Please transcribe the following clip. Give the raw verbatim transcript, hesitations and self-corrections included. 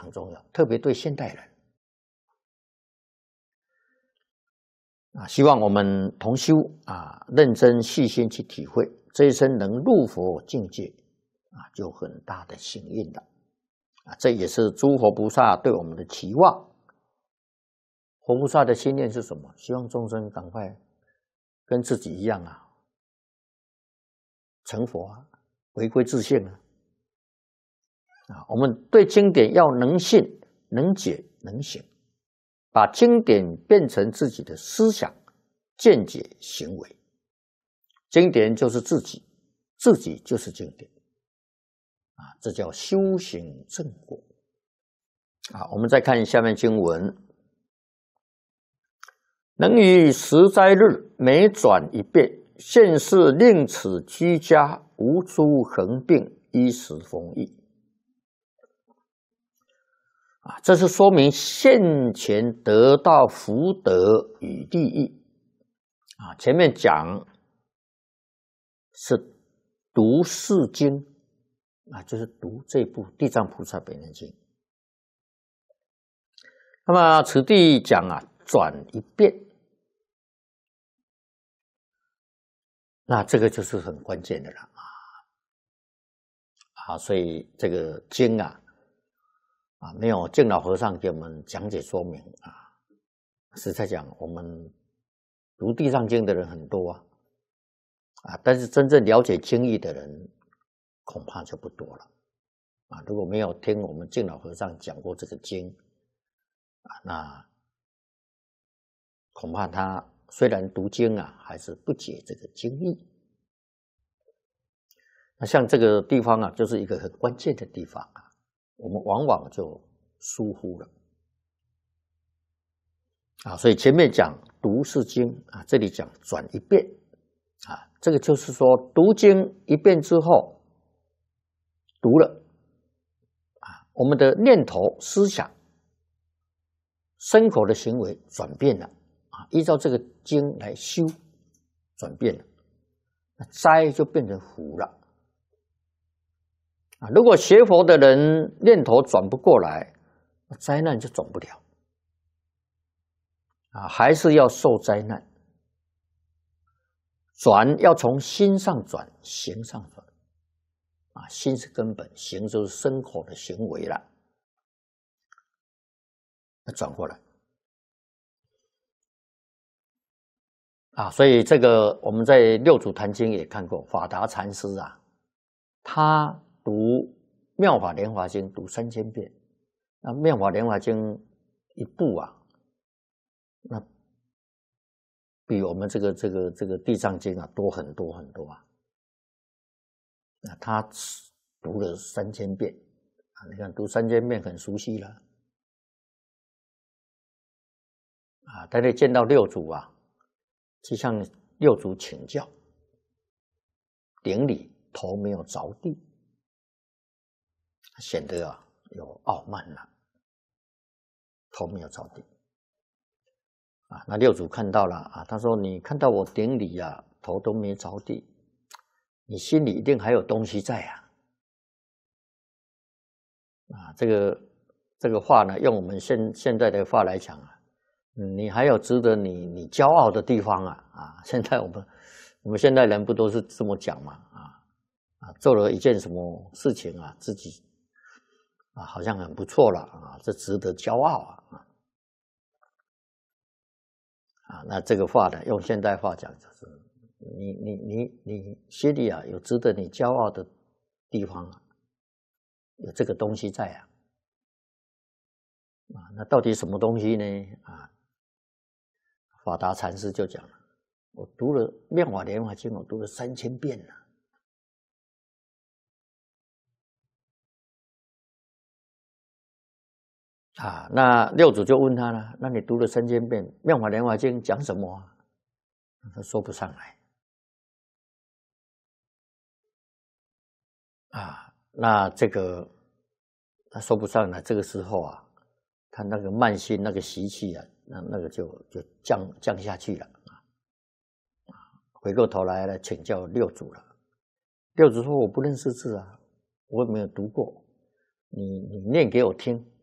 常重要，特别对现代人啊，希望我们同修啊，认真细心去体会，这一生能入佛境界啊，就很大的幸运了啊！这也是诸佛菩萨对我们的期望。佛菩萨的心愿是什么？希望众生赶快跟自己一样啊，成佛啊，回归自性啊！啊，我们对经典要能信、能解、能行，把经典变成自己的思想、见解、行为。经典就是自己，自己就是经典啊，这叫修行正果啊。我们再看下面经文：能于十斋日每转一遍，现世令此居家无诸横病，衣食丰裕。啊，这是说明现前得到福德与利益啊。前面讲是读四经啊，就是读这部《地藏菩萨本愿经》。那么此地讲啊，转一遍，那这个就是很关键的了啊。啊，所以这个经啊。啊，没有净老和尚给我们讲解说明啊。实在讲，我们读地藏经的人很多啊，啊，但是真正了解经义的人恐怕就不多了啊。如果没有听我们净老和尚讲过这个经啊，那恐怕他虽然读经啊，还是不解这个经义。那像这个地方啊，就是一个很关键的地方啊。我们往往就疏忽了啊，所以前面讲读是经啊，这里讲转一遍啊，这个就是说读经一遍之后，读了啊，我们的念头、思想、身口的行为转变了啊，依照这个经来修，转变了，那灾就变成福了。如果学佛的人念头转不过来，灾难就转不了啊，还是要受灾难。转要从心上转，行上转啊，心是根本，行就是身口的行为了，要转过来啊。所以这个我们在六祖坛经也看过，法达禅师啊，他读《妙法莲华经》读三千遍，那《妙法莲华经》一部啊，那比我们这个这个这个《地藏经》啊多很多很多啊。那他读了三千遍啊，你看读三千遍很熟悉了啊。他得见到六祖啊，去向六祖请教，顶礼头没有着地。显得啊有傲慢了，头没有着地啊。那六祖看到了啊，他说：“你看到我顶礼啊，头都没着地，你心里一定还有东西在啊。”啊，这个这个话呢，用我们现现在的话来讲啊，嗯，你还有值得你你骄傲的地方啊啊！现在我们我们现代人不都是这么讲嘛啊啊，做了一件什么事情啊，自己。啊，好像很不错了啊，这值得骄傲啊！啊，那这个话呢，用现代话讲就是，你你你你心里啊有值得你骄傲的地方啊，有这个东西在啊，啊，那到底什么东西呢？啊，法达禅师就讲了，我读了《妙法莲华经》，我读了三千遍了。啊，那六祖就问他了：“那你读了三千遍《妙法莲华经》讲什么啊？”他说不上来。啊，那这个他说不上来，这个时候啊，他那个慢心、那个习气啊，那那个就就降降下去了啊。回过头来了，请教六祖了。六祖说：“我不认识字啊，我也没有读过，你你念给我听。”